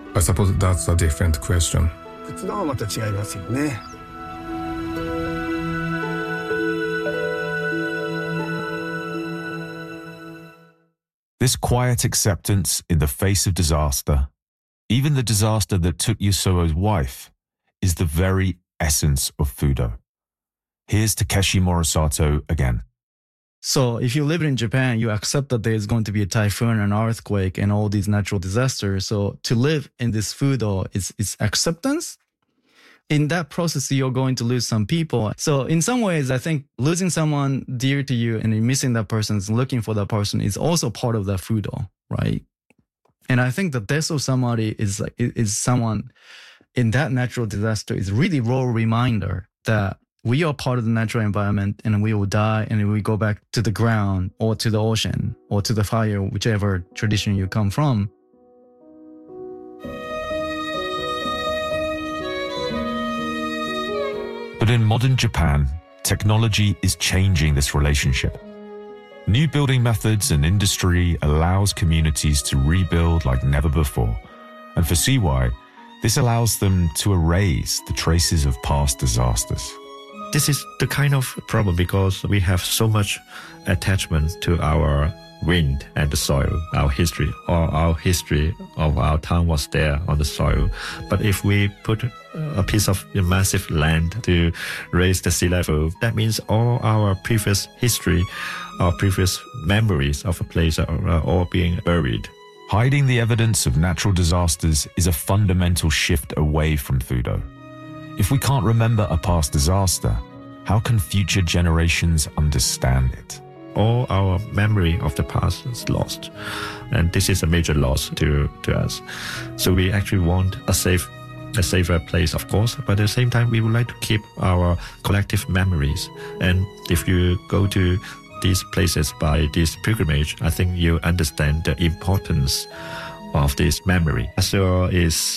I suppose that's a different question. 仏壇はまた違いますよね。 This quiet acceptance in the face of disaster, even the disaster that took Yasuo's wife, is the very essence of Fudo. Here's Takeshi Morisato again. So if you live in Japan, you accept that there is going to be a typhoon, an earthquake, and all these natural disasters. So to live in this Fudo is acceptance. In that process, you're going to lose some people. So in some ways, I think losing someone dear to you and missing that person, looking for that person is also part of that Fudo, right? And I think the death of somebody is someone in that natural disaster is really raw reminder that we are part of the natural environment and we will die and we go back to the ground or to the ocean or to the fire, whichever tradition you come from. But in modern Japan, technology is changing this relationship. New building methods and industry allows communities to rebuild like never before. And for CY, this allows them to erase the traces of past disasters. This is the kind of problem because we have so much attachment to our wind and the soil, our history, or our history of our town was there on the soil. But if we put a piece of massive land to raise the sea level, that means all our previous history, our previous memories of a place are all being buried. Hiding the evidence of natural disasters is a fundamental shift away from Fudo. If we can't remember a past disaster, how can future generations understand it? All our memory of the past is lost. And this is a major loss to us. So we actually want a safer place, of course, but at the same time, we would like to keep our collective memories. And if you go to these places by this pilgrimage, I think you understand the importance of this memory. Yasuo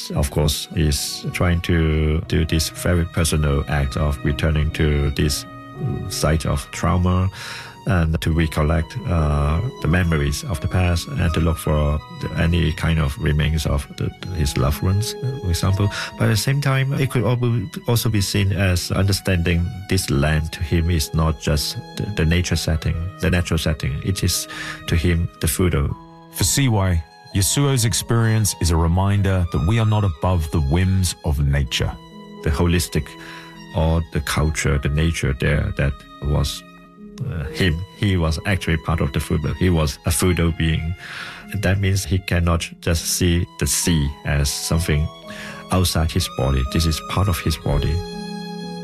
is trying to do this very personal act of returning to this site of trauma and to recollect the memories of the past and to look for any kind of remains of his loved ones, for example. But at the same time, it could also be seen as understanding this land to him is not just the nature setting, the natural setting. It is to him the Fudo. For CY, Yasuo's experience is a reminder that we are not above the whims of nature. The holistic or the culture, the nature there that was him. He was actually part of the Fudo. He was a Fudo being. That means he cannot just see the sea as something outside his body. This is part of his body.